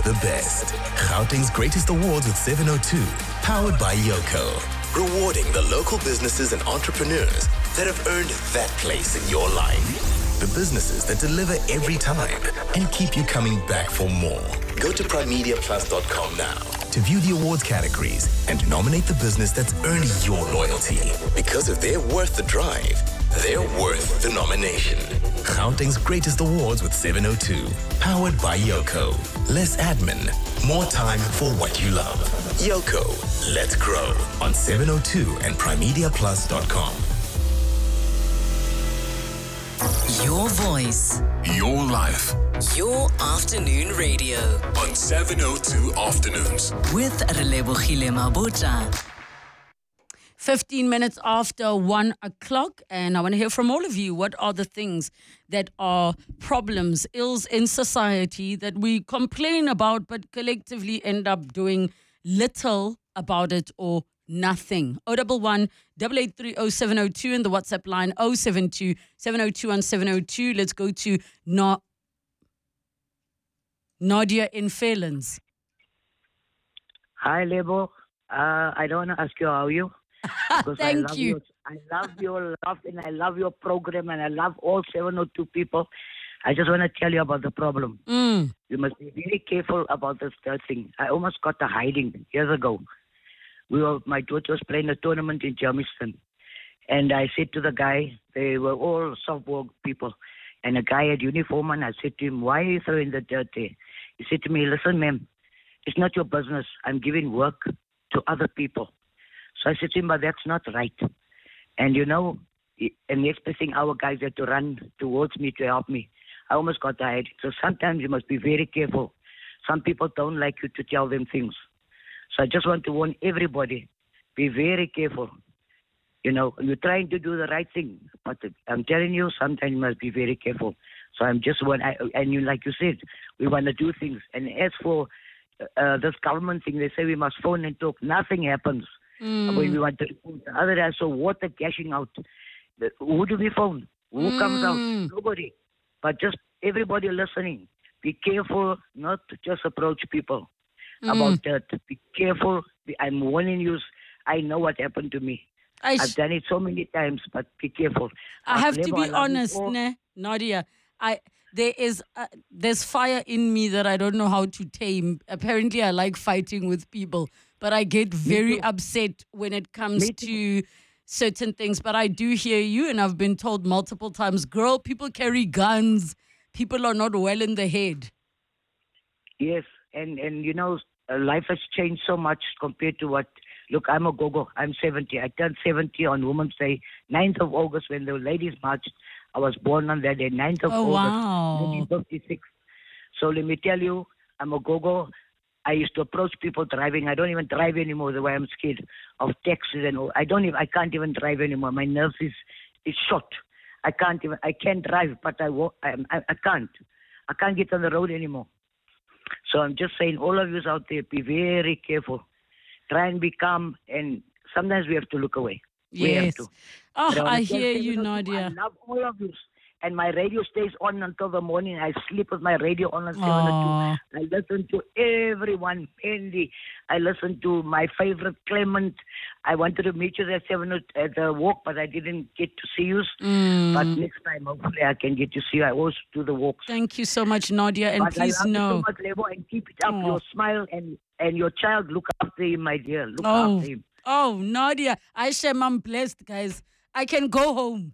the best. Gauteng's greatest awards with 702, powered by Yoko. Rewarding the local businesses and entrepreneurs that have earned that place in your life. The businesses that deliver every time and keep you coming back for more. Go to primemediaplus.com now to view the awards categories and nominate the business that's earned your loyalty. Because if they're worth the drive, they're worth the nomination. Gauteng's greatest awards with 702, powered by Yoko. Less admin, more time for what you love. Yoko, let's grow on 702 and primemediaplus.com. Your voice. Your life. Your afternoon radio. On 702 Afternoons. With Relebogile Mabota. 15 minutes after 1 o'clock, and I want to hear from all of you. What are the things that are problems, ills in society that we complain about but collectively end up doing little about it or nothing? 011 883 0702 and the WhatsApp line 072 702 on 702. Let's go to Nadia in Fairlands. Hi, Lebo. I don't want to ask you how are you. Thank you. I love your love and I love your program and I love all 702 people. I just want to tell you about the problem. You must be very careful about this third thing. I almost got a hiding years ago. My daughter was playing a tournament in Germiston. And I said to the guy, they were all softball people. And a guy had uniform and I said to him, why are you throwing the dirt there? He said to me, listen, ma'am, it's not your business. I'm giving work to other people. So I said to him, but that's not right. And and next thing our guys had to run towards me to help me. I almost got tired. So sometimes you must be very careful. Some people don't like you to tell them things. So I just want to warn everybody, be very careful. You're trying to do the right thing. But I'm telling you, sometimes you must be very careful. So I'm just like you said, we want to do things. And as for this government thing, they say we must phone and talk. Nothing happens. When we want to the other day, I saw water cashing out. Who do we phone? Who comes out? Nobody. But just everybody listening. Be careful not to just approach people about that. Be careful. I'm warning you. I know what happened to me. I've done it so many times, but be careful. I have to be honest, Nadia. There's fire in me that I don't know how to tame. Apparently, I like fighting with people, but I get very upset when it comes to certain things. But I do hear you, and I've been told multiple times, girl, people carry guns. People are not well in the head. Yes, and life has changed so much compared to what. Look, I'm a go-go. I'm 70. I turned 70 on Women's Day, 9th of August, when the ladies marched. I was born on that day, 9th of August, 1956. So let me tell you, I'm a go-go. I used to approach people driving. I don't even drive anymore the way I'm scared of taxis and all. I can't even drive anymore. My nerves is shot. I can't drive, but I can't. I can't get on the road anymore. So I'm just saying, all of you out there, be very careful. Try and be calm, and sometimes we have to look away. Yes. We have to. Oh, I hear you, Nadia. I love all of you. And my radio stays on until the morning. I sleep with my radio on at 7:02. I listen to everyone. Andy. I listen to my favorite Clement. I wanted to meet you at 7 at the walk, but I didn't get to see you. But next time, hopefully, I can get to see you. I always do the walks. Thank you so much, Nadia. And but please I love know. you so much, Lebo, and keep it up. Your smile and your child. Look after him, my dear. Look after him. Oh, Nadia. I'm blessed, guys. I can go home.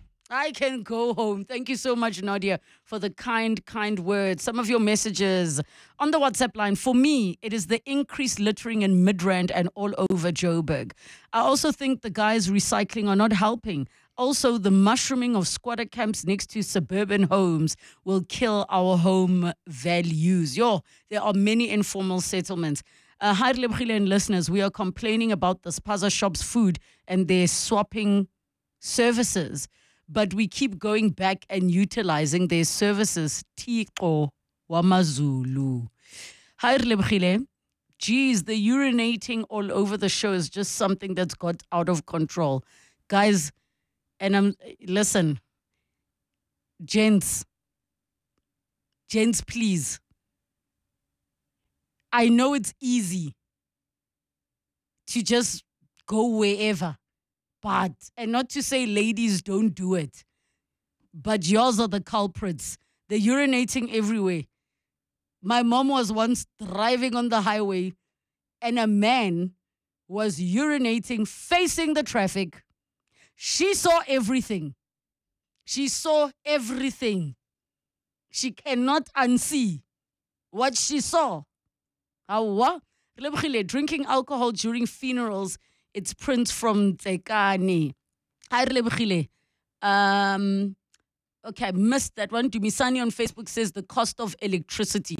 Thank you so much, Nadia, for the kind words. Some of your messages on the WhatsApp line. For me, it is the increased littering in Midrand and all over Joburg. I also think the guys recycling are not helping. Also, the mushrooming of squatter camps next to suburban homes will kill our home values. There are many informal settlements. Hi, Lebogile and listeners. We are complaining about the Spaza Shop's food and their swapping services. But we keep going back and utilizing their services. Tiko Wamazulu. Hi, Lebogile. Geez, the urinating all over the show is just something that's got out of control. Guys, listen, gents, please. I know it's easy to just go wherever, and not to say ladies don't do it, but yours are the culprits. They're urinating everywhere. My mom was once driving on the highway and a man was urinating facing the traffic. She saw everything. She saw everything. She cannot unsee what she saw. Awa, drinking alcohol during funerals. It's Prince from Tsekane. Hi, Relebogile. Okay, I missed that one. Dumisani on Facebook says the cost of electricity.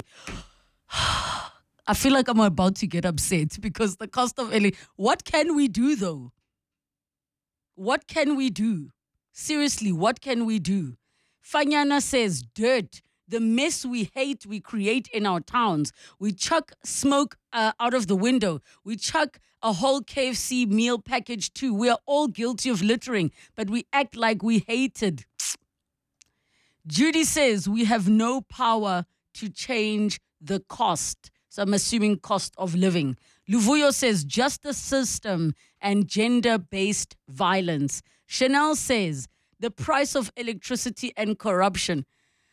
I feel like I'm about to get upset because the cost of what can we do though? What can we do? Seriously, what can we do? Fanyana says dirt. The mess we hate, we create in our towns. We chuck smoke out of the window. We chuck a whole KFC meal package too. We are all guilty of littering, but we act like we hated. Judy says we have no power to change the cost. So I'm assuming cost of living. Luvuyo says justice system and gender-based violence. Chanel says the price of electricity and corruption.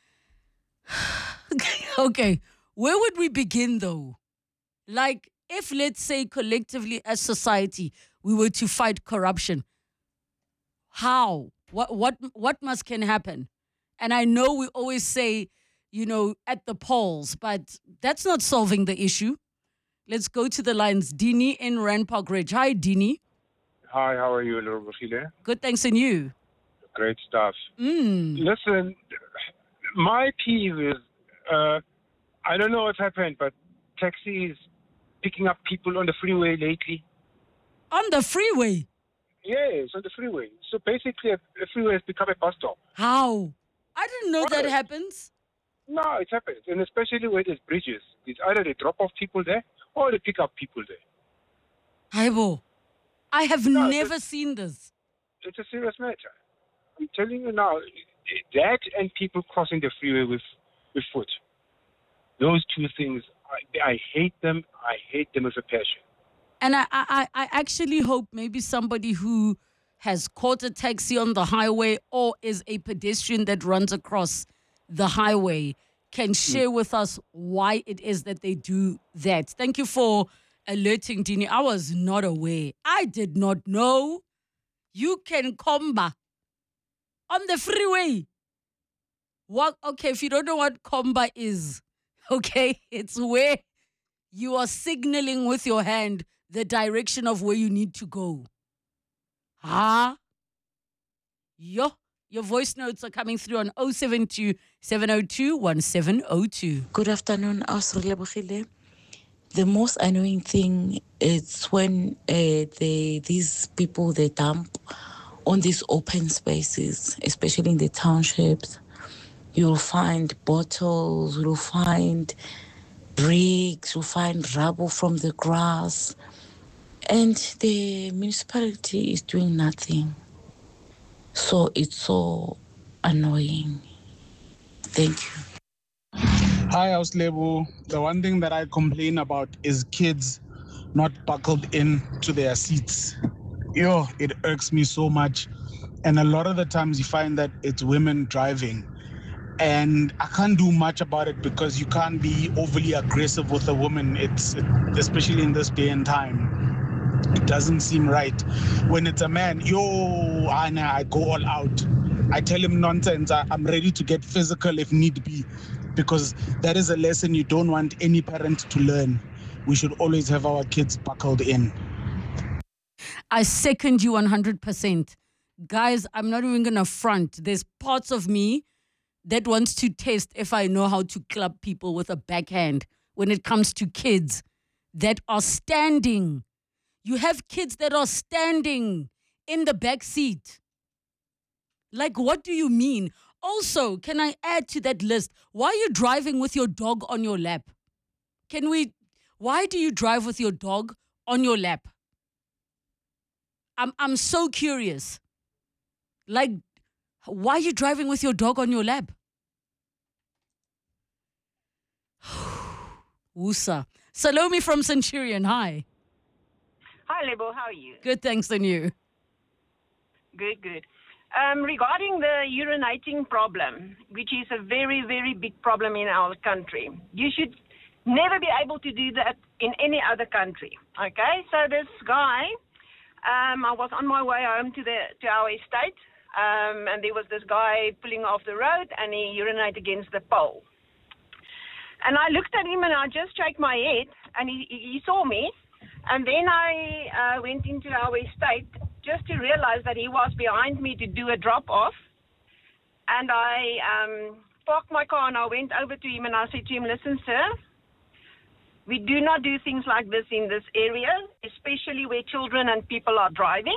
Okay, where would we begin though? Like if, let's say, collectively as society, we were to fight corruption, how? What must can happen? And I know we always say, at the polls, but that's not solving the issue. Let's go to the lines. Dini in Rand Park Ridge. Hi, Dini. Hi, how are you, Relebogile? Good, thanks, and you? Great stuff. Listen, my peeve is, I don't know what's happened, but taxis picking up people on the freeway lately. On the freeway? Yes, on the freeway. So basically, a freeway has become a bus stop. How? I didn't know that happens. No, it happens, and especially where there's bridges. It's either they drop off people there or they pick up people there. Haibo, I have never seen this. It's a serious matter. I'm telling you now, that and people crossing the freeway with foot. Those two things, I hate them. I hate them with a passion. And I actually hope maybe somebody who has caught a taxi on the highway or is a pedestrian that runs across the highway can share with us why it is that they do that. Thank you for alerting, Dini. I was not aware. I did not know you can comba on the freeway. What? Okay, if you don't know what comba is, okay, it's where you are signaling with your hand the direction of where you need to go. Your voice notes are coming through on 072 702 1702. Good afternoon, Relebogile. The most annoying thing is when these people, they dump on these open spaces, especially in the townships. You'll find bottles, you'll find bricks, you'll find rubble from the grass. And the municipality is doing nothing. So it's so annoying. Thank you. Hi, Auslebo. The one thing that I complain about is kids not buckled in to their seats. It irks me so much. And a lot of the times you find that it's women driving. And I can't do much about it because you can't be overly aggressive with a woman. Especially in this day and time. It doesn't seem right. When it's a man, Anna, I go all out. I tell him nonsense. I'm ready to get physical if need be, because that is a lesson you don't want any parent to learn. We should always have our kids buckled in. I second you 100%. Guys, I'm not even going to front. There's parts of me that wants to test if I know how to club people with a backhand when it comes to kids that are standing. You have kids that are standing in the back seat. Like, what do you mean? Also, can I add to that list? Why are you driving with your dog on your lap? Why do you drive with your dog on your lap? I'm so curious. Like, why are you driving with your dog on your lap? Wusa. Salome from Centurion, hi. Hi, Lebo. How are you? Good, thanks, and you? Good, good. Regarding the urinating problem, which is a very, very big problem in our country, you should never be able to do that in any other country. Okay? So this guy, I was on my way home to our estate, and there was this guy pulling off the road, and he urinated against the pole. And I looked at him, and I just shook my head, and he saw me. And then I went into our estate just to realize that he was behind me to do a drop-off. And I parked my car, and I went over to him, and I said to him, listen, sir, we do not do things like this in this area, especially where children and people are driving.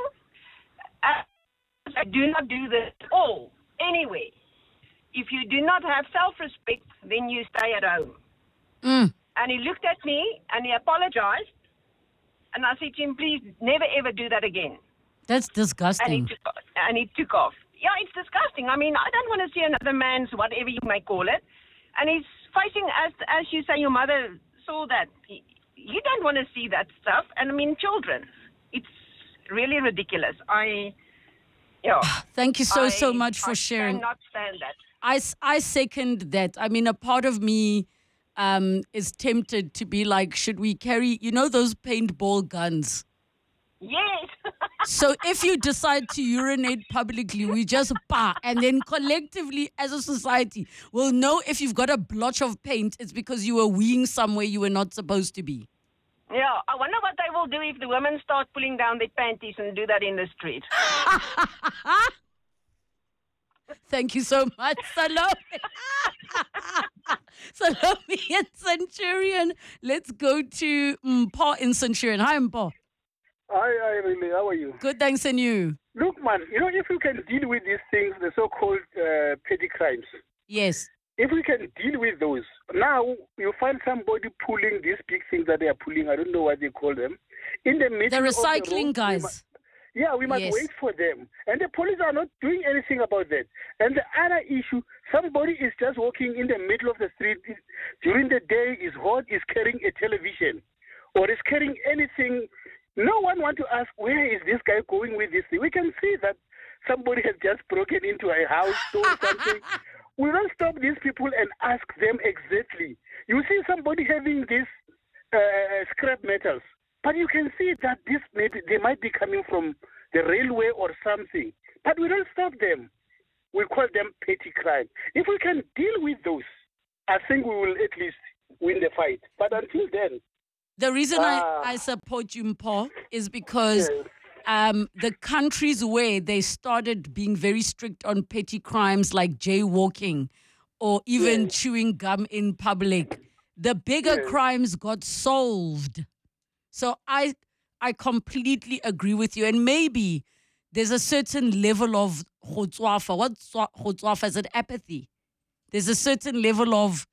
I do not do this at all, anyway. If you do not have self-respect, then you stay at home. And he looked at me, and he apologized. And I said to him, please never, ever do that again. That's disgusting. And he took off. Yeah, it's disgusting. I mean, I don't want to see another man's, whatever you may call it. And he's facing, as you say, your mother saw that. You don't want to see that stuff. And I mean, children. It's really ridiculous. Thank you so much for sharing. I cannot stand that. I second that. I mean, a part of me is tempted to be like, should we carry, those paintball guns? Yes. So if you decide to urinate publicly, we just and then collectively as a society, we'll know if you've got a blotch of paint, it's because you were weeing somewhere you were not supposed to be. Yeah, I wonder what they will do if the women start pulling down their panties and do that in the street. Thank you so much, Salome. Salome and Centurion. Let's go to Mpo in Centurion. Hi, Mpo. Hi, Riley. How are you? Good, thanks, and you? Look, man, if you can deal with these things, the so-called petty crimes. Yes. If we can deal with those, now you find somebody pulling these big things that they are pulling, I don't know what they call them, in the middle the recycling of the road, guys. We must wait for them. And the police are not doing anything about that. And the other issue, somebody is just walking in the middle of the street during the day, is hot, is carrying a television or is carrying anything. No one wants to ask, where is this guy going with this thing? We can see that somebody has just broken into a house, stole something. We don't stop these people and ask them exactly. You see somebody having these scrap metals, but you can see that they might be coming from the railway or something. But we don't stop them. We call them petty crime. If we can deal with those, I think we will at least win the fight. But until then... The reason I support you, Mpo, is because the countries where they started being very strict on petty crimes like jaywalking or even chewing gum in public, the bigger crimes got solved. So I completely agree with you. And maybe there's a certain level of khotswafa. What's khotswafa? Is it apathy? There's a certain level of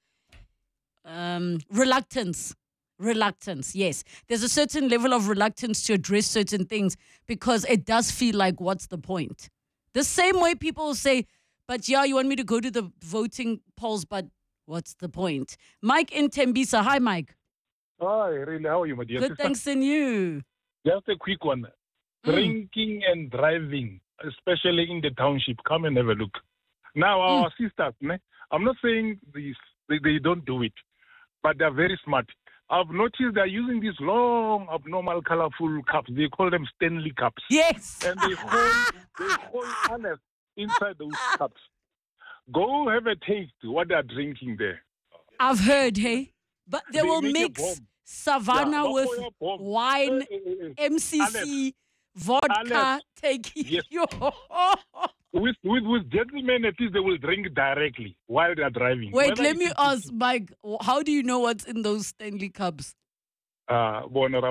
reluctance. Reluctance, yes. There's a certain level of reluctance to address certain things because it does feel like, what's the point? The same way people say, but you want me to go to the voting polls, but what's the point? Mike in Tembisa. Hi, Mike. Hi, really, how are you, my dear Good, sister? thanks, and you? Just a quick one. Drinking and driving, especially in the township, come and have a look. Now, our sisters, I'm not saying they don't do it, but they're very smart. I've noticed they're using these long, abnormal, colorful cups. They call them Stanley cups. Yes. And they hold honest inside those cups. Go have a taste what they're drinking there. I've heard, hey? But they will mix Savannah with wine, MCC, vodka, tequila. With gentlemen, at least they will drink directly while they're driving. Wait, let me ask, Mike, how do you know what's in those Stanley cups? So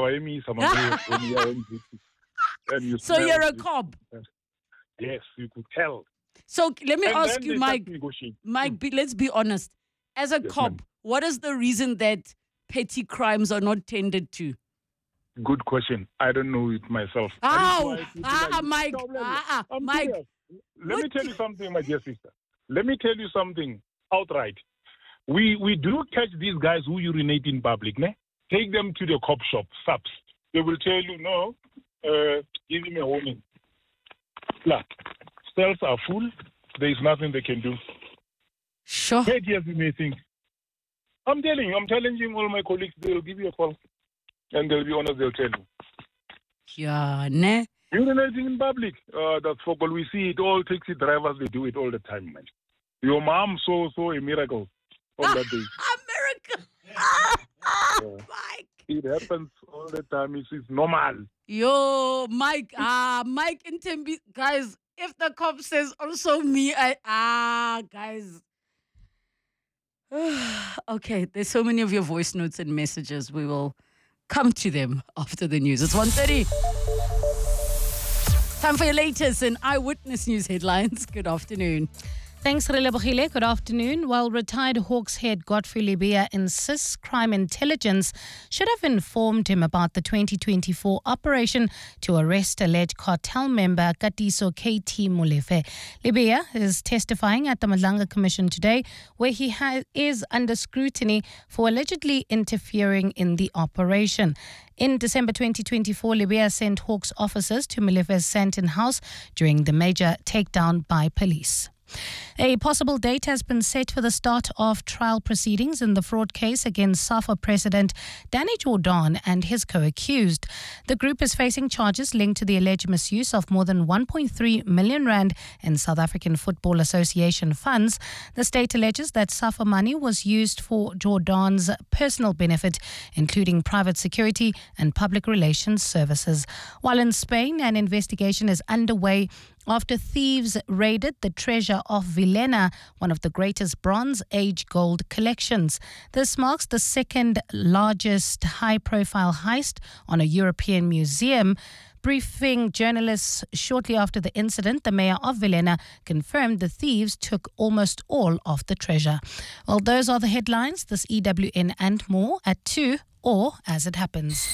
you're a cop? Yes, you could tell. So let me ask you, Mike, let's be honest. As a cop, what is the reason that petty crimes are not tended to? Good question. I don't know it myself. Mike. Mike. Let me tell you something, my dear sister. Let me tell you something outright. We do catch these guys who urinate in public. Ne? Take them to the cop shop, SAPS. They will tell you, no, give him a warning. Look, cells are full. There is nothing they can do. Sure. 8 years you may think. I'm challenging all my colleagues. They'll give you a call. And they'll be honest, they'll tell you. Yeah, ne? Urinating in public. That's for all. We see it. All taxi drivers, they do it all the time, man. Your mom saw a miracle on that day. A miracle. Mike. It happens all the time. It's normal. Yo, Mike. Mike in Tembi. Guys, if the cop says also me, guys. Okay, there's so many of your voice notes and messages. We will come to them after the news. It's 1:30. Time for your latest in Eyewitness News headlines. Good afternoon. Thanks, Relebohile. Good afternoon. While retired Hawks head Godfrey Lebeya insists crime intelligence should have informed him about the 2024 operation to arrest alleged cartel member Katiso KT Molefe. Lebeya is testifying at the Madlanga Commission today, where he is under scrutiny for allegedly interfering in the operation. In December 2024, Lebeya sent Hawks officers to Molefe's Sandton house during the major takedown by police. A possible date has been set for the start of trial proceedings in the fraud case against SAFA President Danny Jordaan and his co-accused. The group is facing charges linked to the alleged misuse of more than 1.3 million rand in South African Football Association funds. The state alleges that SAFA money was used for Jordaan's personal benefit, including private security and public relations services. While in Spain, an investigation is underway after thieves raided the treasure of Villena, one of the greatest Bronze Age gold collections. This marks the second largest high-profile heist on a European museum. Briefing journalists shortly after the incident, the mayor of Villena confirmed the thieves took almost all of the treasure. Well, those are the headlines. This EWN and more at 2 or as it happens.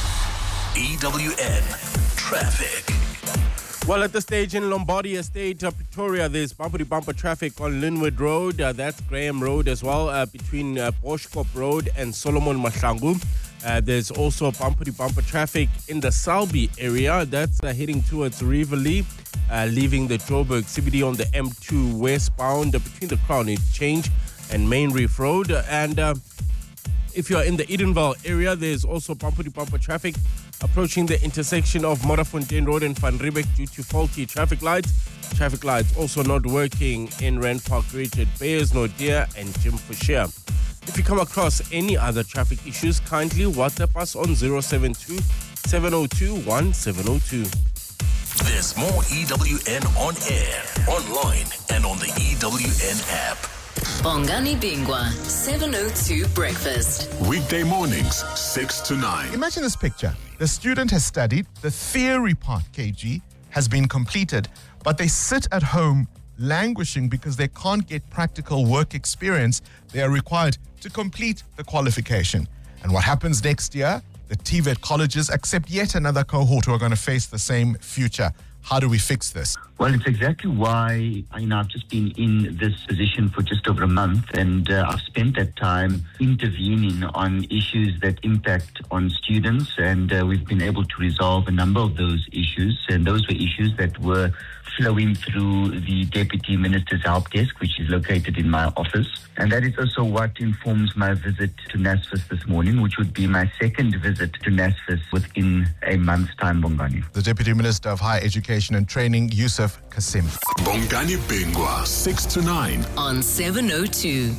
EWN Traffic. Well, at the stage in Lombardy Estate, Pretoria, there's bumper-to-bumper traffic on Linwood Road. That's Graham Road as well, between Boschkop Road and Solomon Mahlangu. There's also bumper-to-bumper traffic in the Salby area. That's heading towards Rivoli, leaving the Joburg CBD on the M2 westbound between the Crown Exchange and Main Reef Road. And if you're in the Edenville area, there's also bumper-to-bumper traffic approaching the intersection of Modderfontein Road and Van Riebeeck due to faulty traffic lights. Traffic lights also not working in Rand Park Ridge at Bayers, Nordia and Jim Foucher. If you come across any other traffic issues, kindly WhatsApp us on 072 702 1702. There's more EWN on air, online, and on the EWN app. Bongani Bingwa, 702 Breakfast. Weekday mornings, 6 to 9. Imagine this picture. The student has studied, the theory part, KG, has been completed, but they sit at home languishing because they can't get practical work experience they are required to complete the qualification. And what happens next year? The TVET colleges accept yet another cohort who are going to face the same future. How do we fix this? Well, it's exactly why I've just been in this position for just over a month, and I've spent that time intervening on issues that impact on students, and we've been able to resolve a number of those issues, and those were issues that were flowing through the Deputy Minister's Help Desk, which is located in my office. And that is also what informs my visit to NSFAS this morning, which would be my second visit to NSFAS within a month's time, Bongani. The Deputy Minister of Higher Education and Training, Yusuf Kasim. Bongani Bingwa, 6 to 9. On 702.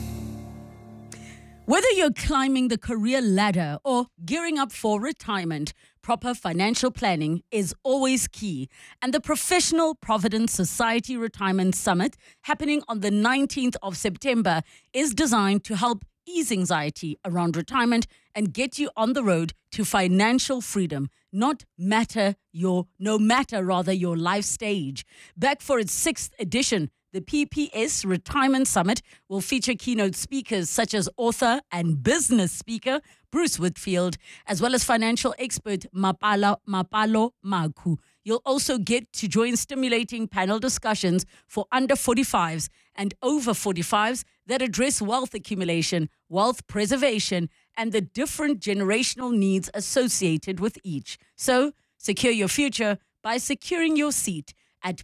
Whether you're climbing the career ladder or gearing up for retirement, proper financial planning is always key. And the Professional Provident Society Retirement Summit, happening on the 19th of September, is designed to help ease anxiety around retirement and get you on the road to financial freedom, no matter your life stage. Back for its 6th edition, the PPS Retirement Summit will feature keynote speakers such as author and business speaker Bruce Whitfield, as well as financial expert Mapalo Maku. You'll also get to join stimulating panel discussions for under 45s and over 45s that address wealth accumulation, wealth preservation, and the different generational needs associated with each. So, secure your future by securing your seat at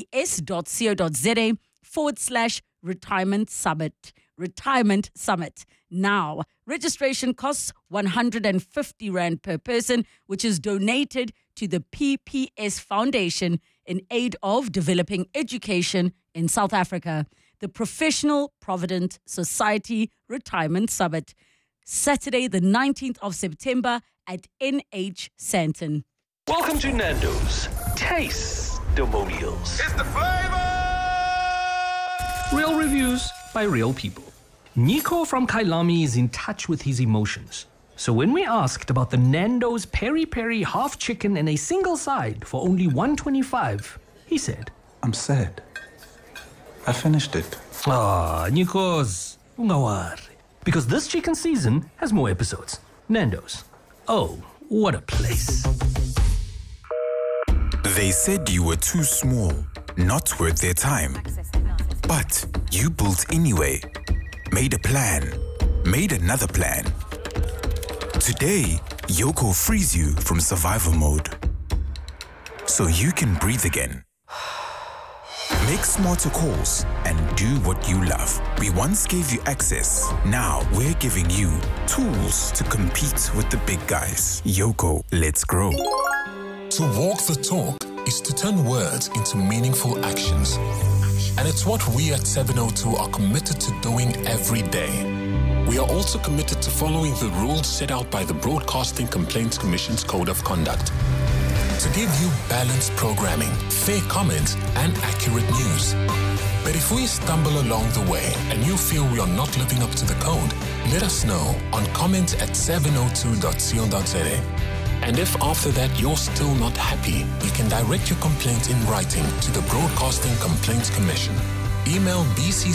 pps.co.za/retirement summit. Retirement Summit. Now, registration costs 150 Rand per person, which is donated to the PPS Foundation in aid of developing education in South Africa. The Professional Provident Society Retirement Summit. Saturday, the 19th of September at NH Sandton. Welcome to Nando's Taste-Demonials. It's the flavor! Real reviews by real people. Nico from Kailami is in touch with his emotions. So when we asked about the Nando's Peri Peri half chicken and a single side for only $125, he said, I'm sad. I finished it. Nikos, ungawari. Because this chicken season has more episodes. Nando's. Oh, what a place. They said you were too small, not worth their time. But you built anyway. Made a plan. Made another plan. Today, Yoco frees you from survival mode. So you can breathe again. Make smarter calls and do what you love. We once gave you access. Now we're giving you tools to compete with the big guys. Yoco, let's grow. To walk the talk is to turn words into meaningful actions. And it's what we at 702 are committed to doing every day. We are also committed to following the rules set out by the Broadcasting Complaints Commission's Code of Conduct. To give you balanced programming, fair comments, and accurate news. But if we stumble along the way and you feel we are not living up to the code, let us know on comment@702.co.za. And if after that you're still not happy, you can direct your complaint in writing to the Broadcasting Complaints Commission. Email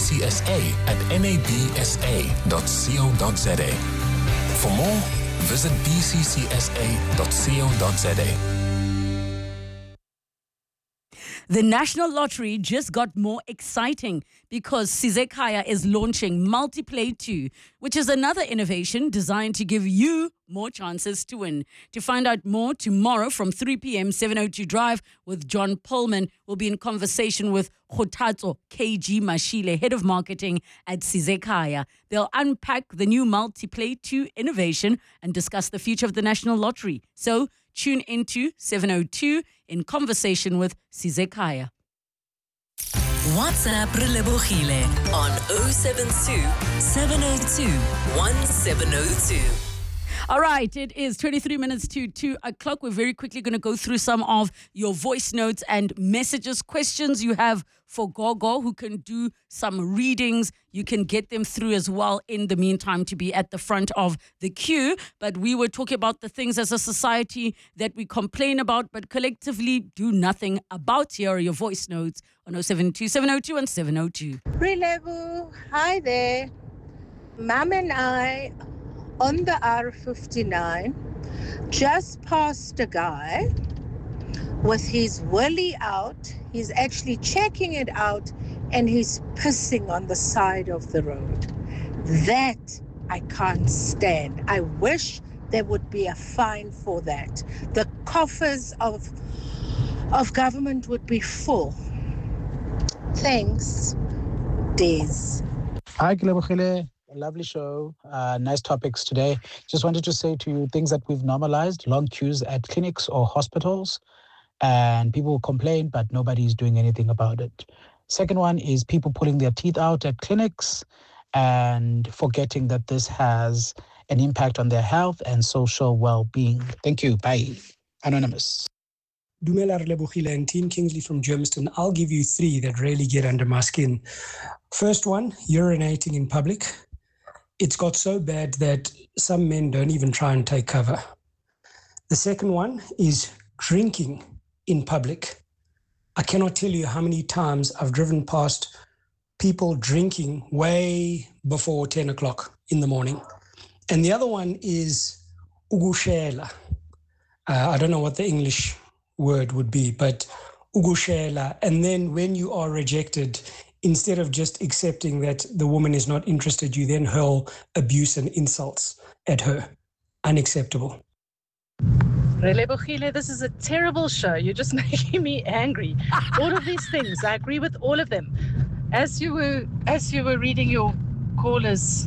bccsa@nabsa.co.za. For more, visit bccsa.co.za. The National Lottery just got more exciting because Sizekaya is launching Multiplay 2, which is another innovation designed to give you more chances to win. To find out more, tomorrow from 3 p.m., 702 Drive with John Pullman will be in conversation with Khotatso KG Mashile, Head of Marketing at Sizekaya. They'll unpack the new Multiplay 2 innovation and discuss the future of the National Lottery. So tune into 702 in conversation with Sizekaya. WhatsApp Relebogile on 072 702 1702. All right, it is 23 minutes to 2 o'clock. We're very quickly going to go through some of your voice notes and messages, questions you have for Gogo, who can do some readings. You can get them through as well in the meantime to be at the front of the queue. But we were talking about the things as a society that we complain about, but collectively do nothing about. Here are your voice notes on 072 702 and 702. Relevo, hi there. Mum and I on the R59 just passed a guy with his willy out. He's actually checking it out and he's pissing on the side of the road. That I can't stand. I wish there would be a fine for that. The coffers of government would be full. Thanks, Des. Hi, Kilebogile. Lovely show. Nice topics today. Just wanted to say to you things that we've normalized: long queues at clinics or hospitals, and people complain, but nobody's doing anything about it. Second one is people pulling their teeth out at clinics and forgetting that this has an impact on their health and social well-being. Thank you. Bye. Anonymous. Dumela Relebogile and Team Kingsley from Germiston. I'll give you three that really get under my skin. First one, urinating in public. It's got so bad that some men don't even try and take cover. The second one is drinking in public. I cannot tell you how many times I've driven past people drinking way before 10 o'clock in the morning. And the other one is ugushela. I don't know what the English word would be, but ugushela. And then when you are rejected, instead of just accepting that the woman is not interested, you then hurl abuse and insults at her. Unacceptable. Relebogile, this is a terrible show. You're just making me angry. All of these things, I agree with all of them. As you were reading your caller's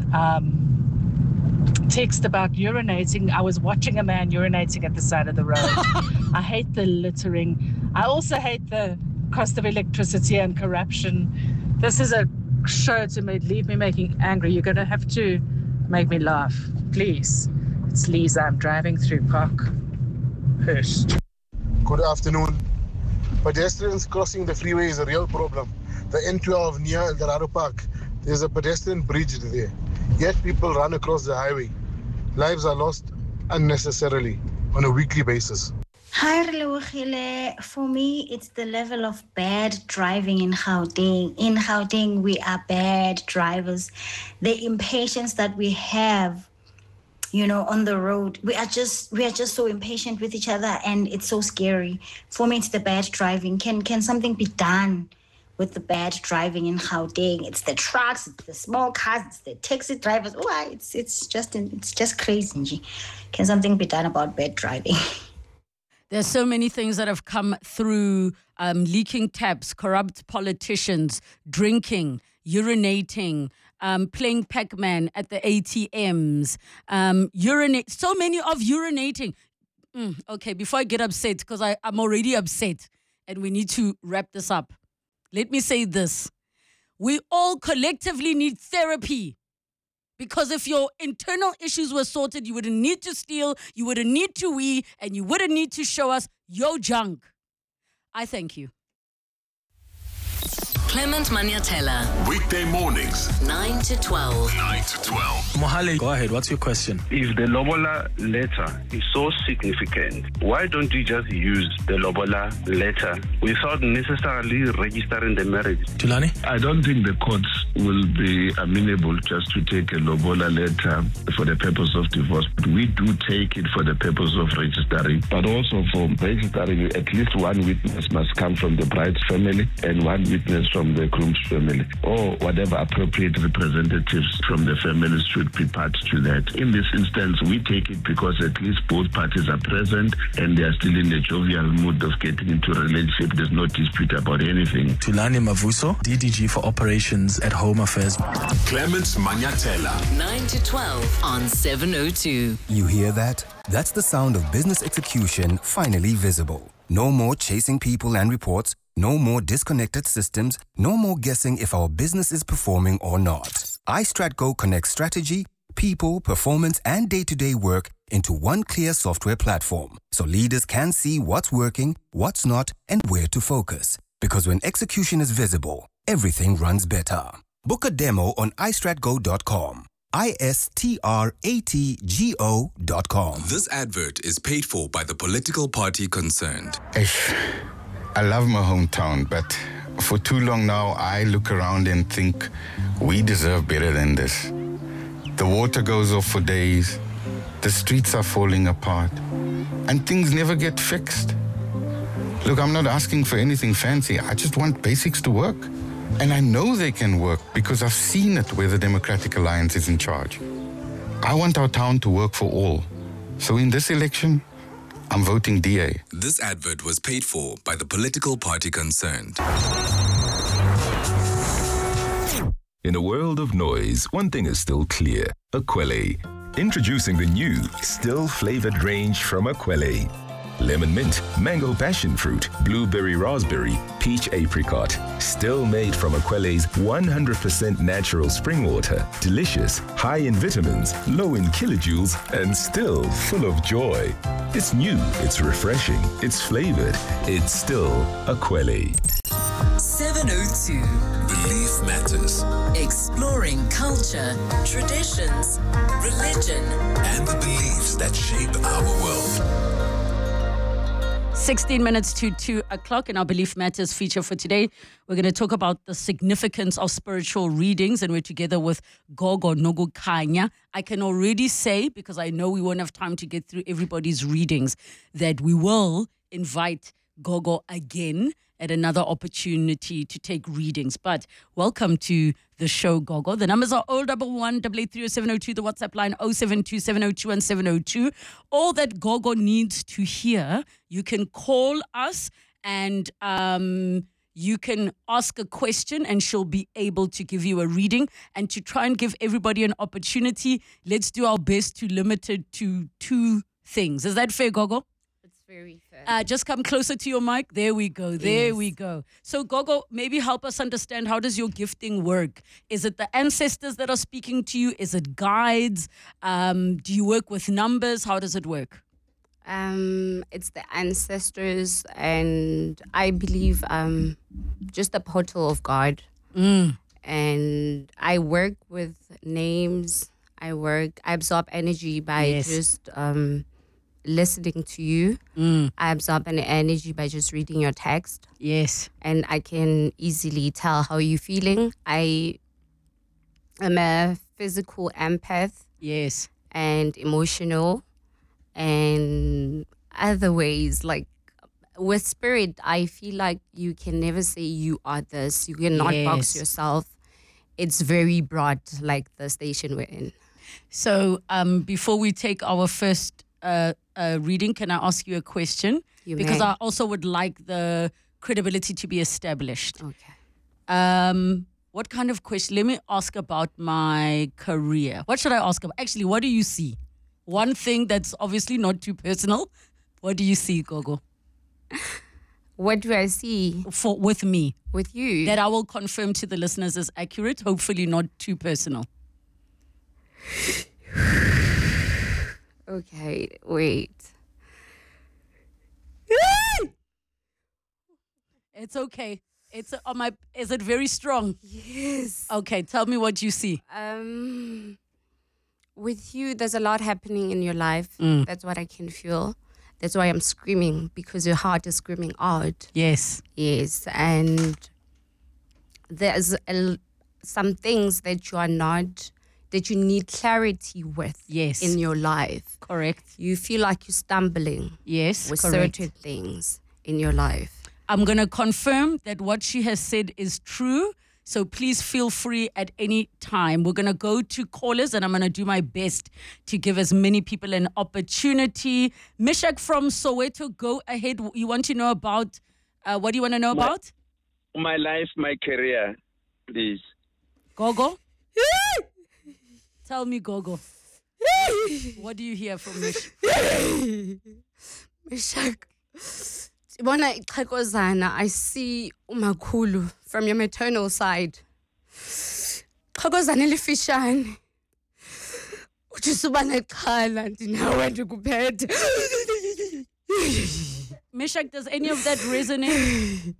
text about urinating, I was watching a man urinating at the side of the road. I hate the littering. I also hate the cost of electricity and corruption. This is a show to leave me making angry. You're going to have to make me laugh, please. It's Lisa. I'm driving through Parkhurst. Good afternoon. Pedestrians crossing the freeway is a real problem. The N12 near Eldorado Park, there's a pedestrian bridge there. Yet people run across the highway. Lives are lost unnecessarily on a weekly basis. Hi, Relebogile. For me, it's the level of bad driving in Gauteng. In Gauteng, we are bad drivers. The impatience that we have, on the road, we are just so impatient with each other, and it's so scary. For me, it's the bad driving. Can something be done with the bad driving in Gauteng? It's the trucks, it's the small cars, it's the taxi drivers. Oh, it's just crazy. Can something be done about bad driving? There's so many things that have come through: leaking taps, corrupt politicians, drinking, urinating, playing Pac-Man at the ATMs, so many of urinating. Okay, before I get upset, because I'm already upset and we need to wrap this up, let me say this. We all collectively need therapy, because if your internal issues were sorted, you wouldn't need to steal, you wouldn't need to wee, and you wouldn't need to show us your junk. I thank you. Clement Maniatella. Weekday mornings, 9 to 12. 9 to 12. Mohale, go ahead. What's your question? If the Lobola letter is so significant, why don't you just use the Lobola letter without necessarily registering the marriage? Tulani? I don't think the courts will be amenable just to take a Lobola letter for the purpose of divorce. We do take it for the purpose of registering, but also for registering, at least one witness must come from the bride's family and one witness from the groom's family, or whatever appropriate representatives from the families should be part to that. In this instance, we take it because at least both parties are present and they are still in the jovial mood of getting into a relationship. There's no dispute about anything. Tulani Mavuso, DDG for Operations at Home Affairs. Clement Maniatella. 9 to 12 on 702. You hear that? That's the sound of business execution finally visible. No more chasing people and reports. No more disconnected systems. No more guessing if our business is performing or not. iStratGo connects strategy, people, performance, and day-to-day work into one clear software platform, so leaders can see what's working, what's not, and where to focus. Because when execution is visible, everything runs better. Book a demo on iStratGo.com. iStratgo.com. This advert is paid for by the political party concerned. I love my hometown, but for too long now, I look around and think we deserve better than this. The water goes off for days, the streets are falling apart, and things never get fixed. Look, I'm not asking for anything fancy. I just want basics to work. And I know they can work because I've seen it where the Democratic Alliance is in charge. I want our town to work for all. So in this election, I'm voting DA. This advert was paid for by the political party concerned. In a world of noise, one thing is still clear. Akwele. Introducing the new, still-flavored range from Akwele. Lemon mint, mango passion fruit, blueberry raspberry, peach apricot. Still made from Akwele's 100% natural spring water. Delicious, high in vitamins, low in kilojoules, and still full of joy. It's new, it's refreshing, it's flavored. It's still Akwele. 702. Belief matters. Exploring culture, traditions, religion, and the beliefs that shape our world. 16 minutes to 2 o'clock in our Belief Matters feature for today. We're going to talk about the significance of spiritual readings, and we're together with Gogo Nogukhanya. I can already say, because I know we won't have time to get through everybody's readings, that we will invite Gogo again at another opportunity to take readings. But welcome to the show, Gogo. The numbers are 011 883 0702, the WhatsApp line 072 702 702. All that Gogo needs to hear, you can call us and you can ask a question and she'll be able to give you a reading. And to try and give everybody an opportunity, let's do our best to limit it to 2 things. Is that fair, Gogo? Very fair. Just come closer to your mic. There we go. There we go. So, Gogo, maybe help us understand, how does your gifting work? Is it the ancestors that are speaking to you? Is it guides? Do you work with numbers? How does it work? It's the ancestors, and I believe just the portal of God. And I work with names. I absorb energy by just listening to you. I absorb an energy by just reading your text. Yes. And I can easily tell how you're feeling. I am a physical empath. Yes. And emotional. And other ways, like with spirit, I feel like you can never say you are this. You cannot box yourself. It's very broad, like the station we're in. So before we take our first reading, can I ask you a question? Because I also would like the credibility to be established. Okay. What kind of question? Let me ask about my career. What should I ask about? Actually, what do you see? One thing that's obviously not too personal. What do you see, Gogo? What do I see? With me. With you? That I will confirm to the listeners is accurate, hopefully not too personal. Okay, wait. It's okay. It's on my. Is it very strong? Yes. Okay, tell me what you see. With you, there's a lot happening in your life. That's what I can feel. That's why I'm screaming, because your heart is screaming out. Yes. Yes, and there's some things that you are not, that you need clarity with in your life. Correct. You feel like you're stumbling with certain things in your life. I'm going to confirm that what she has said is true. So please feel free at any time. We're going to go to callers and I'm going to do my best to give as many people an opportunity. Meshach from Soweto, go ahead. You want to know about, what do you want to know about? My life, my career, please. Gogo? Tell me, Gogo. What do you hear from Meshach? Meshach. I see umakhulu from your maternal side. Xhokozana elifishane. Uthisuba nexhala ndinawe ndikuphethe. Meshach, does any of that resonate?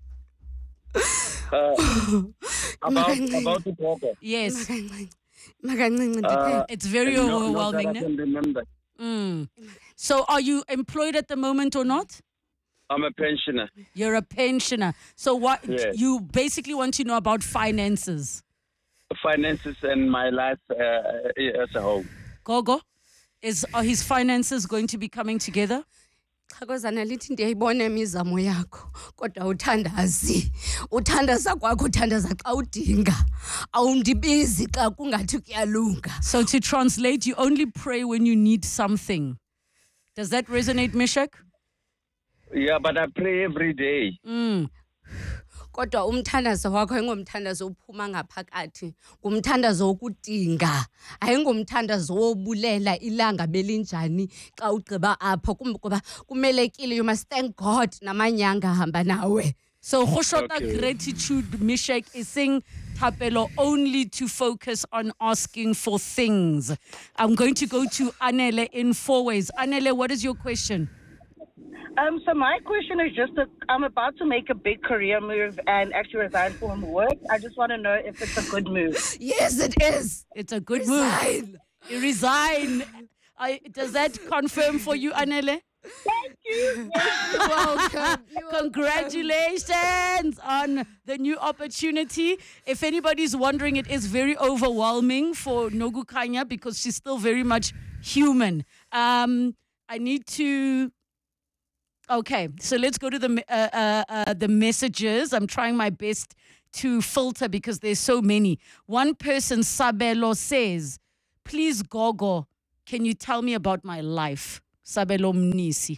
About the Gogo. Yes. It's It's very overwhelming. I can remember. So are you employed at the moment or not? I'm a pensioner. You're a pensioner. So what Yes. you basically want to know about finances? Finances and my life as a whole. Gogo, are his finances going to be coming together? Xhokozana lithi ndiyayibona imizamo yakho kodwa uthandaza kwakho uthandaza xa udinga awundibizi xa kungathi kuyalunga. So to translate, you only pray when you need something. Does that resonate, Meshach? Yeah, but I pray every day. Kodwa umthandazo wakho ayingomthandazo ophuma ngaphakathi, ngumthandazo wokudinga, ayingomthandazo wobulela ilanga belinjani xa ugqiba apha, kuba kumelekile, you must thank God namanyanga hamba nawe. So Khoshota gratitude, Meshach is saying Thapelo only to focus on asking for things. I'm going to go to Anele in 4 ways. Anele, what is your question? So my question is just I'm about to make a big career move and actually resign from work. I just want to know if it's a good move. Yes, it is. It's a good move. You resign. Does that confirm for you, Anele? Thank you. You're welcome. Congratulations on the new opportunity. If anybody's wondering, it is very overwhelming for Nogukanya because she's still very much human. I need to... Okay, so let's go to the messages. I'm trying my best to filter because there's so many. One person, Sabelo, says, please, Gogo, can you tell me about my life? Sabelo Mnisi.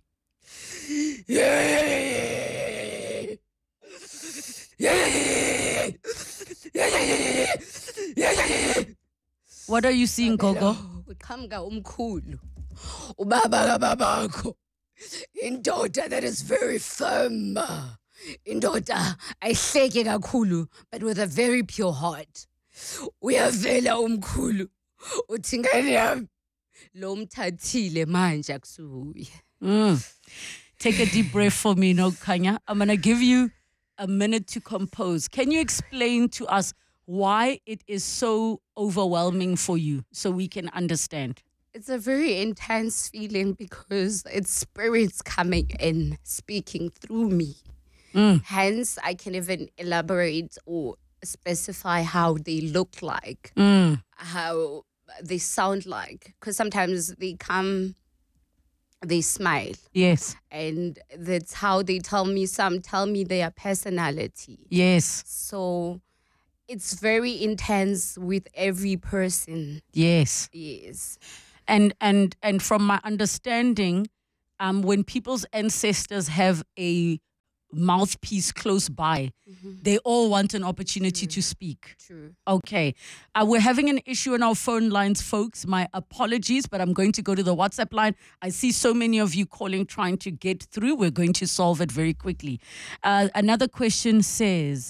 What are you seeing, Gogo? Uqhamuka umkhulu. Ubaba kababakho. Indoda that is very firm. Indoda ayihleke kakhulu, but with a very pure heart. Uyavela umkhulu. Uthi ngane yami lo mthathile manje akusuye. Take a deep breath for me, Nogukanya. I'm going to give you a minute to compose. Can you explain to us why it is so overwhelming for you so we can understand? It's a very intense feeling because it's spirits coming in, speaking through me. Hence, I can even elaborate or specify how they look like, how they sound like. Because sometimes they come, they smile. Yes. And that's how they tell me, some tell me their personality. Yes. So it's very intense with every person. Yes. Yes. And from my understanding, when people's ancestors have a mouthpiece close by, they all want an opportunity to speak. True. Okay. We're having an issue on our phone lines, folks. My apologies, but I'm going to go to the WhatsApp line. I see so many of you calling, trying to get through. We're going to solve it very quickly. Another question says,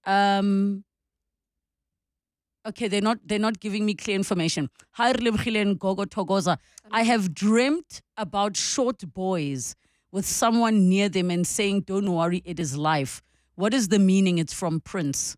okay, they're not giving me clear information. Hi, Relebogile and Gogo Thokoza. I have dreamt about short boys with someone near them and saying, don't worry, it is life. What is the meaning? It's from Prince.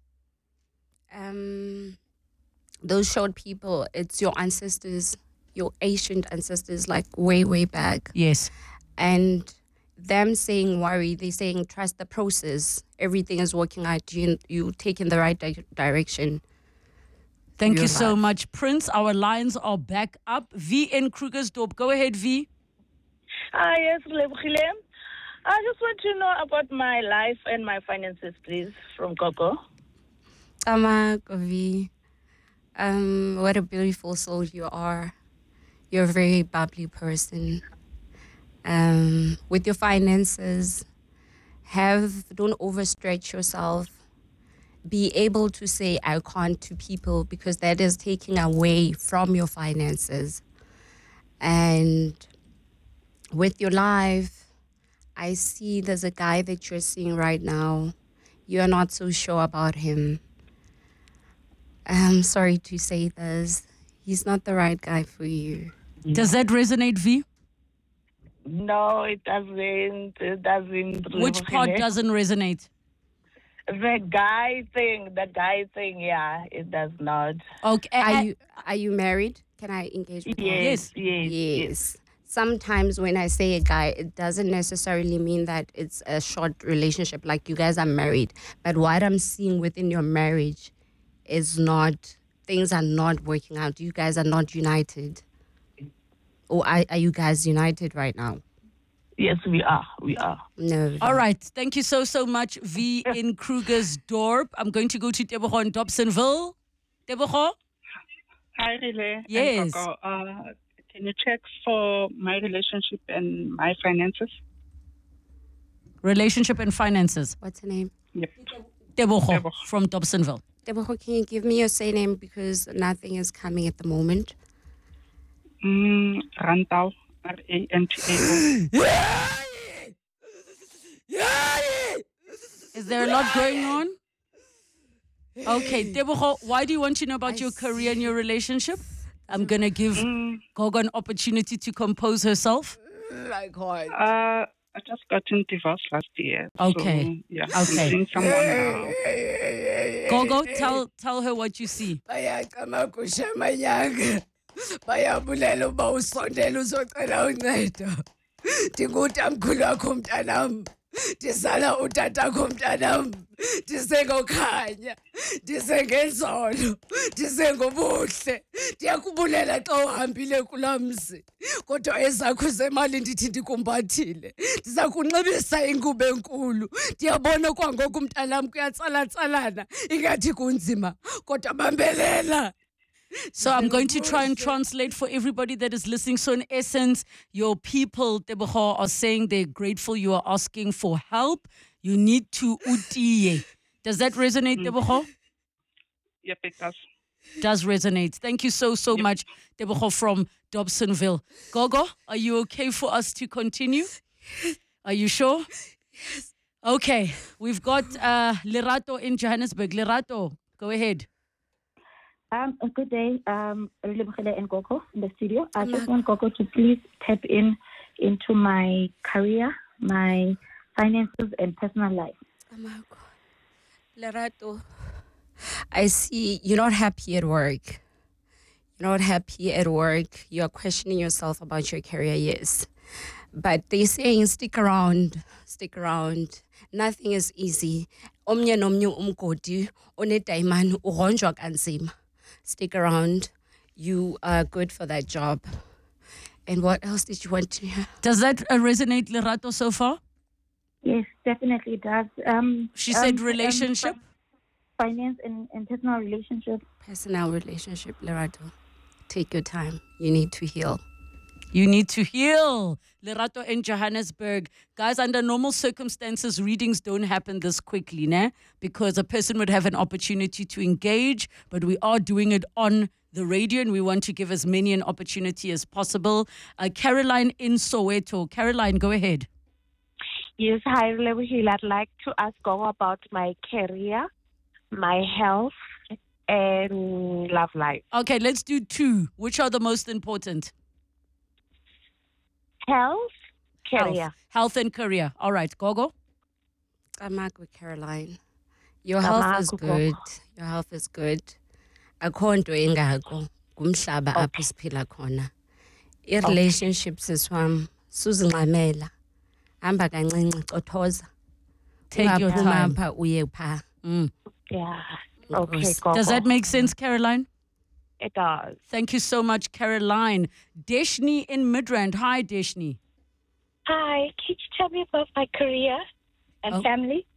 Those short people, it's your ancestors, your ancient ancestors, like way, way back. Yes. And them saying worry, they saying trust the process. Everything is working out. You take in the right direction. Thank you so much, Prince. Our lines are back up. V in Krugersdorp. Go ahead, V. Yes, Relebogile. I just want to know about my life and my finances, please, from Gogo. V. What a beautiful soul you are. You're a very bubbly person. With your finances, don't overstretch yourself. Be able to say I can't to people because that is taking away from your finances. And with your life, I see there's a guy that you're seeing right now. You're not so sure about him. I'm sorry to say this. He's not the right guy for you. Does that resonate, V? No, it doesn't. It doesn't. Which part doesn't resonate? The guy thing, yeah, it does not. Okay. Are you married? Can I engage with you? Yes. Sometimes when I say a guy, it doesn't necessarily mean that it's a short relationship, like you guys are married. But what I'm seeing within your marriage is things are not working out. You guys are not united. Or are you guys united right now? Yes, we are. No. All right. Thank you so much, V in Krugersdorp. I'm going to go to Tebogo in Dobsonville. Tebogo? Hi, Relay. Yes. Can you check for my relationship and my finances? Relationship and finances. What's her name? Yep. Tebogo from Dobsonville. Tebogo, can you give me your surname because nothing is coming at the moment? Rantau. Rantau. Is there a lot going on? Okay, Tebogo, why do you want to know about your career and your relationship? I'm going to give Gogo an opportunity to compose herself. Like what? I just got divorced last year. Okay. So, yeah. Okay. I'm seeing someone now. Gogo, tell her what you see. ndingutamkhulu wakho mntanam, ndizala utatakho mntanam, ndisengokhanya, ndisengenzolo, ndisengobuhle. Ndiyakubulela xa uhambile kulaa mzi, kodwa ezakho zemali ndithi ndikumbathile. Ndiza kunxibisa ingubo enkulu. Ndiyabona kwangoku mntanam kuyatsala-tsalana, ingathi kunzima, kodwa bambelela. So I'm going to try and translate for everybody that is listening. So in essence, your people, Tebogo, are saying they're grateful you are asking for help. You need to utiye. Does that resonate, Tebogo? Yep, it does. Does resonate. Thank you so much, Tebogo from Dobsonville. Gogo, are you okay for us to continue? Are you sure? Yes. Okay, we've got Lerato in Johannesburg. Lerato, go ahead. A good day, Relebogile and Gogo in the studio. I just want Gogo to please tap into my career, my finances, and personal life. Oh my God. Lerato, I see you're not happy at work. You're not happy at work. You are questioning yourself about your career, yes. But they're saying stick around, stick around. Nothing is easy. Omnye nomnye umgodi onedayimani uronjwa kanzima. Stick around. You are good for that job. And what else did you want to hear? Does that resonate, Lerato, so far? Yes, definitely it does. She said relationship? Finance and personal relationship. Personal relationship, Lerato. Take your time. You need to heal. You need to heal. Lerato in Johannesburg. Guys, under normal circumstances, readings don't happen this quickly, né? Because a person would have an opportunity to engage, but we are doing it on the radio and we want to give as many an opportunity as possible. Caroline in Soweto. Caroline, go ahead. Yes, hi, Relebogile. I'd like to ask Gogo about my career, my health, and love life. Okay, let's do two. Which are the most important? Health, career. Health and career. All right, Gogo. I'm with Caroline. Your health is good. Your health is good. Akho nto engako kumhlaba apho siphila khona. I-relationships iswam suzinqamela. Hamba kancinci cothoza. Take your time. Apha uye pha. Yeah. Okay, Gogo. Does that make sense, Caroline? It does. Thank you so much, Caroline. Deshni in Midrand. Hi, Deshni. Hi, can you tell me about my career and family?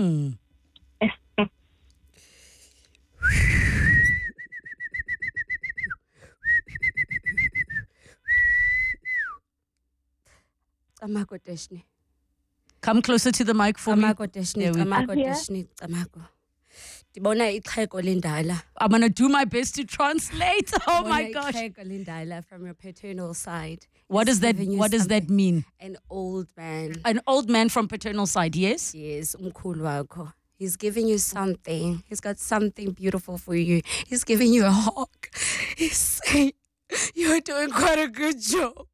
Amako Deshni. Come closer to the mic for me. Amako Deshni. Amako Deshni. Amako. I'm going to do my best to translate. Oh my gosh. From your paternal side. What does that mean? An old man. An old man from paternal side, yes? Yes, umkhulu wakho. He's giving you something. He's got something beautiful for you. He's giving you a hug. He's saying, you're doing quite a good job.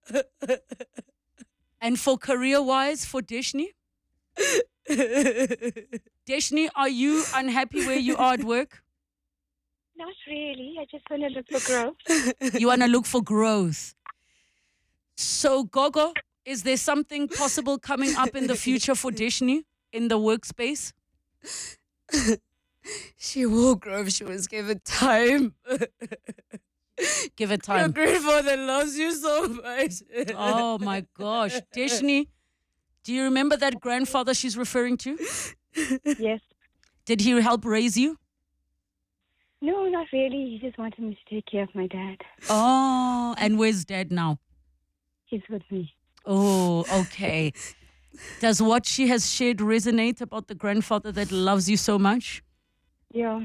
And for career-wise, for Deshni? Deshni, are you unhappy where you are at work? Not really. I just want to look for growth. You want to look for growth. So, Gogo, is there something possible coming up in the future for Deshni in the workspace? She will grow if she was given time. Give it time. Your grandfather loves you so much. Oh my gosh. Deshni, do you remember that grandfather she's referring to? Yes. Did he help raise you? No, not really. He just wanted me to take care of my dad. Oh, and where's dad now? He's with me. Oh, okay. Does what she has shared resonate about the grandfather that loves you so much? Yeah.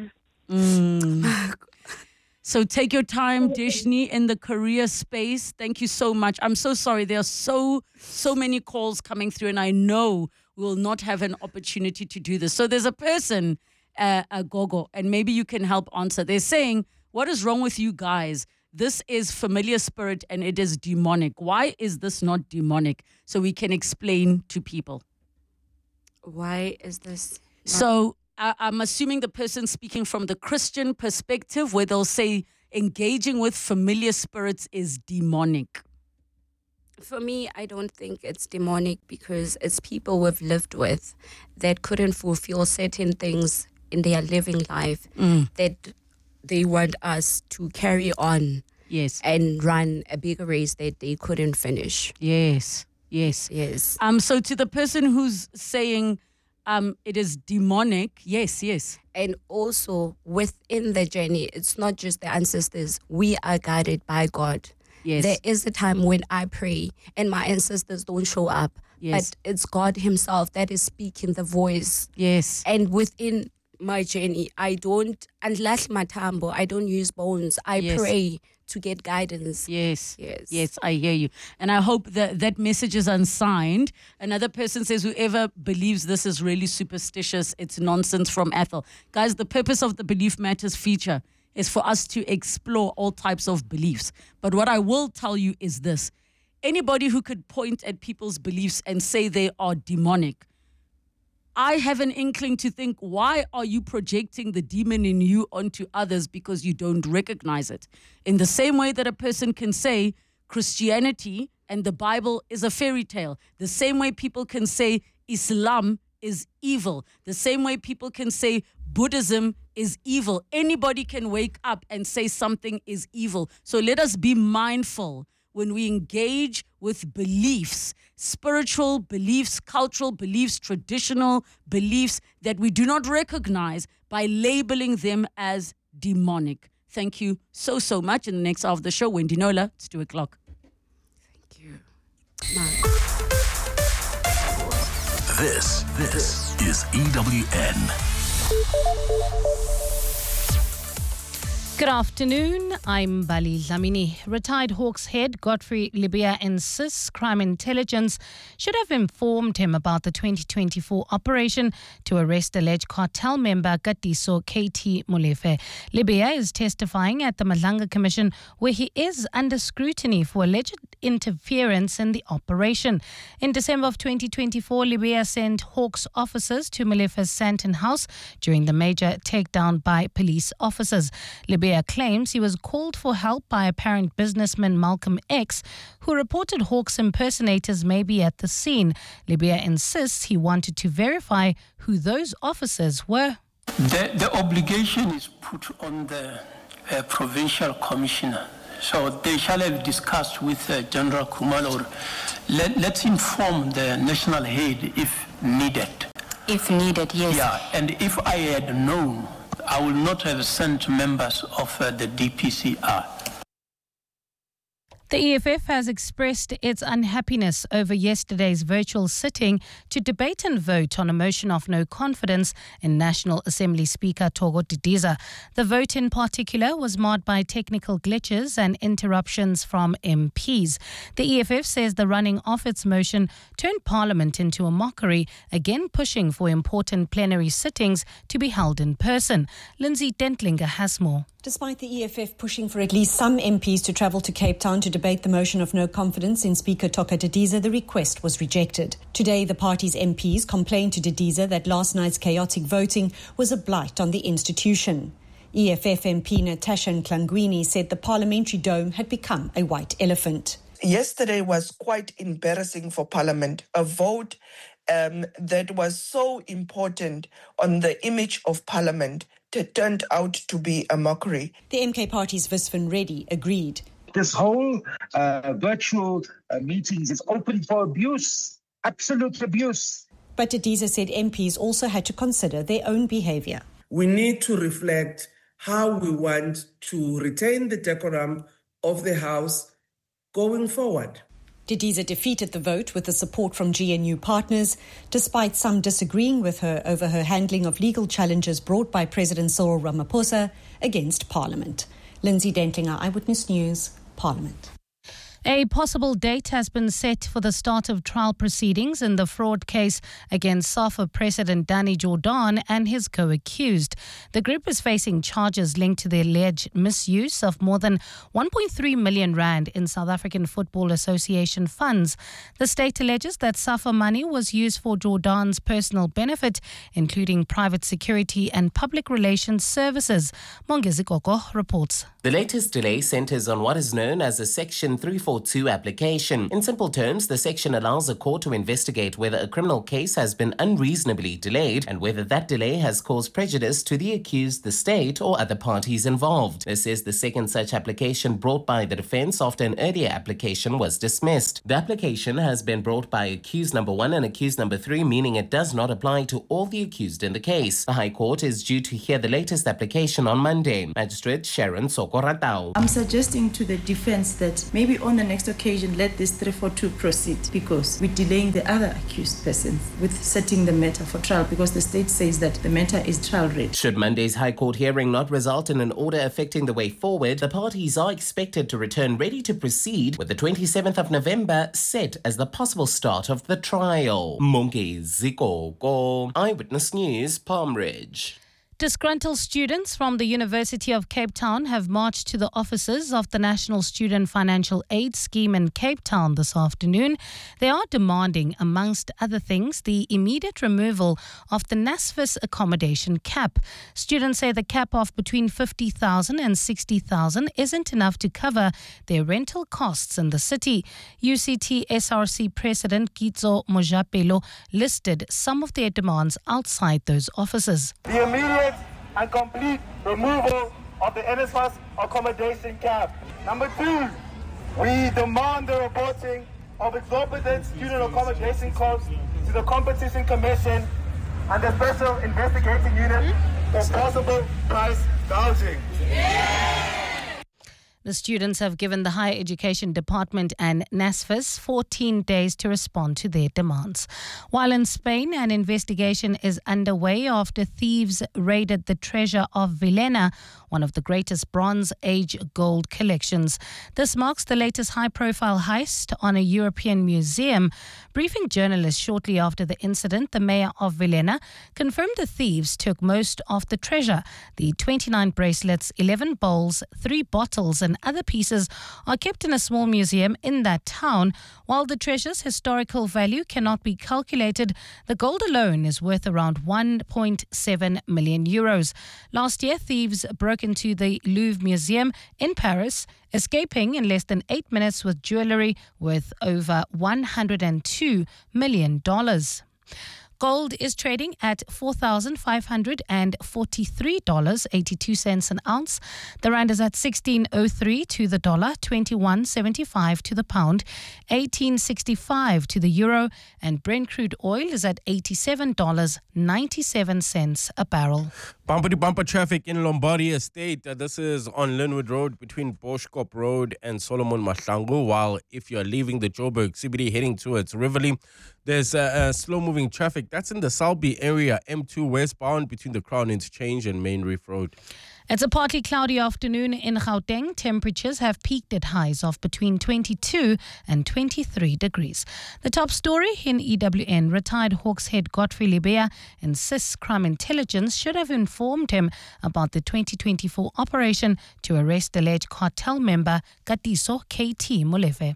So take your time, Deshni, in the career space. Thank you so much. I'm so sorry. There are so many calls coming through, and I know we will not have an opportunity to do this. So there's a person, Gogo, and maybe you can help answer. They're saying, what is wrong with you guys? This is familiar spirit and it is demonic. Why is this not demonic? So we can explain to people. Why is this? So I'm assuming the person speaking from the Christian perspective, where they'll say engaging with familiar spirits is demonic. For me, I don't think it's demonic because it's people we've lived with that couldn't fulfill certain things in their living life that they want us to carry on. Yes. And run a bigger race that they couldn't finish. Yes. So to the person who's saying it is demonic, yes. And also within the journey, it's not just the ancestors. We are guided by God. Yes. There is a time when I pray and my ancestors don't show up. Yes. But it's God himself that is speaking the voice. Yes. And within my journey, I don't, unless matambo, I don't use bones. I pray to get guidance. Yes, I hear you. And I hope that that message is unsigned. Another person says, whoever believes this is really superstitious, it's nonsense, from Ethel. Guys, the purpose of the Belief Matters feature is for us to explore all types of beliefs. But what I will tell you is this. Anybody who could point at people's beliefs and say they are demonic, I have an inkling to think, why are you projecting the demon in you onto others because you don't recognize it? In the same way that a person can say Christianity and the Bible is a fairy tale, the same way people can say Islam is evil, the same way people can say Buddhism is evil. Anybody can wake up and say something is evil. So let us be mindful when we engage with beliefs, spiritual beliefs, cultural beliefs, traditional beliefs that we do not recognize, by labeling them as demonic. Thank you so much. In the next hour of the show, Wendy Nola, it's 2:00. Thank you. This is EWN. Good afternoon, I'm Bali Dlamini. Retired Hawks head Godfrey Libya insists crime intelligence should have informed him about the 2024 operation to arrest alleged cartel member Katiso KT Molefe. Libya is testifying at the Madlanga Commission, where he is under scrutiny for alleged interference in the operation. In December of 2024, Libya sent Hawks officers to Molefe's Santon house during the major takedown by police officers. Libya claims he was called for help by apparent businessman Malcolm X, who reported Hawks impersonators may be at the scene. Libya insists he wanted to verify who those officers were. The obligation is put on the provincial commissioner. So they shall have discussed with General Kumal, or let's inform the national head if needed. If needed, yes. Yeah, and if I had known, I will not have sent members of the DPCR. The EFF has expressed its unhappiness over yesterday's virtual sitting to debate and vote on a motion of no confidence in National Assembly Speaker Togo Didiza. The vote in particular was marred by technical glitches and interruptions from MPs. The EFF says the running of its motion turned Parliament into a mockery, again pushing for important plenary sittings to be held in person. Lindsay Dentlinger has more. Despite the EFF pushing for at least some MPs to travel to Cape Town to debate the motion of no confidence in Speaker Toka Didiza, the request was rejected. Today, the party's MPs complained to Didiza that last night's chaotic voting was a blight on the institution. EFF MP Natasha Nklangwini said the parliamentary dome had become a white elephant. Yesterday was quite embarrassing for Parliament, a vote that was so important on the image of Parliament that turned out to be a mockery. The MK Party's Visvan Reddy agreed. This whole virtual meetings is open for abuse, absolute abuse. But Didiza said MPs also had to consider their own behaviour. We need to reflect how we want to retain the decorum of the House going forward. Didiza defeated the vote with the support from GNU partners, despite some disagreeing with her over her handling of legal challenges brought by President Cyril Ramaphosa against Parliament. Lindsay Dentlinger, Eyewitness News, Parliament. A possible date has been set for the start of trial proceedings in the fraud case against SAFA President Danny Jordaan and his co-accused. The group is facing charges linked to the alleged misuse of more than 1.3 million rand in South African Football Association funds. The state alleges that SAFA money was used for Jordaan's personal benefit, including private security and public relations services. Mongezi Koko reports. The latest delay centres on what is known as a Section 347 342 application. In simple terms, the section allows the court to investigate whether a criminal case has been unreasonably delayed and whether that delay has caused prejudice to the accused, the state, or other parties involved. This is the second such application brought by the defense after an earlier application was dismissed. The application has been brought by accused number 1 and accused number 3, meaning it does not apply to all the accused in the case. The High Court is due to hear the latest application on Monday. Magistrate Sharon Sokoratau. I'm suggesting to the defense that maybe on the next occasion let this 342 proceed, because we're delaying the other accused persons with setting the matter for trial, because the state says that the matter is trial ready. Should Monday's High Court hearing not result in an order affecting the way forward, the parties are expected to return ready to proceed, with the 27th of November set as the possible start of the trial. Monke Zikoko, Eyewitness News, Palm Ridge. Disgruntled students from the University of Cape Town have marched to the offices of the National Student Financial Aid Scheme in Cape Town this afternoon. They are demanding, amongst other things, the immediate removal of the NSFAS accommodation cap. Students say the cap of between 50,000 and 60,000 isn't enough to cover their rental costs in the city. UCT SRC President Kitso Mojapelo listed some of their demands outside those offices. The immediate and complete removal of the NSFAS accommodation cap. Number 2, we demand the reporting of exorbitant student accommodation costs to the Competition Commission and the Special Investigating Unit for possible price gouging. The students have given the Higher Education Department and NSFAS 14 days to respond to their demands. While in Spain, an investigation is underway after thieves raided the treasure of Villena, one of the greatest Bronze Age gold collections. This marks the latest high-profile heist on a European museum. Briefing journalists shortly after the incident, the mayor of Villena confirmed the thieves took most of the treasure. The 29 bracelets, 11 bowls, 3 bottles and other pieces are kept in a small museum in that town. While the treasure's historical value cannot be calculated, the gold alone is worth around 1.7 million euros. Last year, thieves broke into the Louvre Museum in Paris, escaping in less than 8 minutes with jewellery worth over $102 million. Gold is trading at $4,543.82 an ounce. The rand is at 16.03 to the dollar, 21.75 to the pound, 18.65 to the euro, and Brent crude oil is at $87.97 a barrel. Bumper-to-bumper traffic in Lombardy Estate. This is on Linwood Road between Boschkop Road and Solomon Mahlangu. While if you're leaving the Joburg CBD heading towards Rivoli, there's slow-moving traffic. That's in the Salby area, M2 westbound between the Crown Interchange and Main Reef Road. It's a partly cloudy afternoon in Gauteng. Temperatures have peaked at highs of between 22 and 23 degrees. The top story in EWN, retired Hawks head Godfrey Lebeya insists crime intelligence should have informed him about the 2024 operation to arrest alleged cartel member Katiso KT Molefe.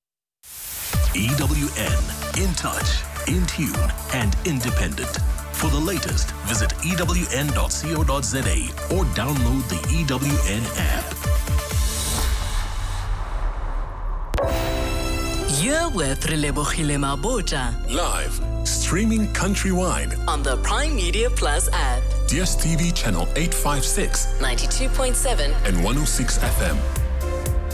EWN, in touch, in tune and independent. For the latest, visit ewn.co.za or download the EWN app. You're with Relebohile Mabota. Live, streaming countrywide on the Prime Media Plus app. DSTV channel 856, 92.7 and 106 FM.